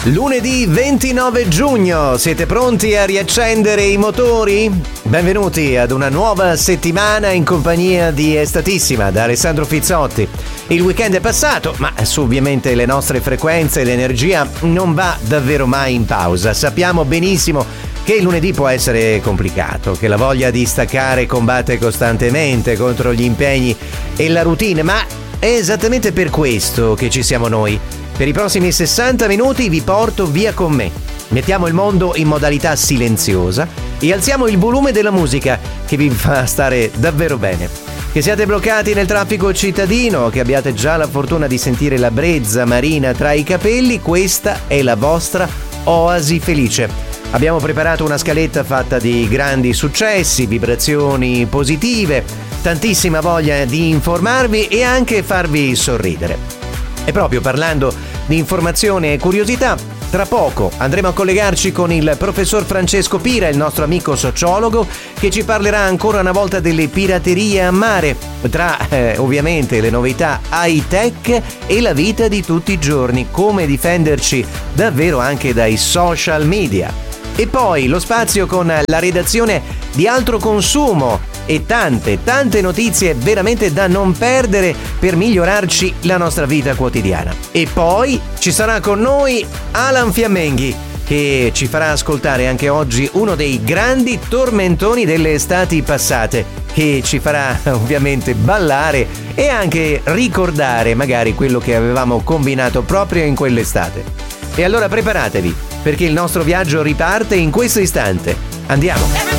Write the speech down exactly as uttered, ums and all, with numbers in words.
Lunedì ventinove giugno, siete pronti a riaccendere i motori? Benvenuti ad una nuova settimana in compagnia di Estatissima da Alessandro Fizzotti. Il weekend è passato, ma su ovviamente le nostre frequenze l'energia non va davvero mai in pausa. Sappiamo benissimo che il lunedì può essere complicato, che la voglia di staccare combatte costantemente contro gli impegni e la routine, ma è esattamente per questo che ci siamo noi. Per i prossimi sessanta minuti vi porto via con me. Mettiamo il mondo in modalità silenziosa e alziamo il volume della musica che vi fa stare davvero bene. Che siate bloccati nel traffico cittadino, che abbiate già la fortuna di sentire la brezza marina tra i capelli, questa è la vostra oasi felice. Abbiamo preparato una scaletta fatta di grandi successi, vibrazioni positive, tantissima voglia di informarvi e anche farvi sorridere. E proprio parlando di informazione e curiosità, tra poco andremo a collegarci con il professor Francesco Pira, il nostro amico sociologo, che ci parlerà ancora una volta delle piraterie a mare, tra eh, ovviamente le novità high-tech e la vita di tutti i giorni, come difenderci davvero anche dai social media. E poi lo spazio con la redazione di Altro Consumo e tante, tante notizie veramente da non perdere per migliorarci la nostra vita quotidiana. E poi ci sarà con noi Alan Fiammenghi, che ci farà ascoltare anche oggi uno dei grandi tormentoni delle estati passate, che ci farà ovviamente ballare e anche ricordare magari quello che avevamo combinato proprio in quell'estate. E allora preparatevi, perché il nostro viaggio riparte in questo istante. Andiamo!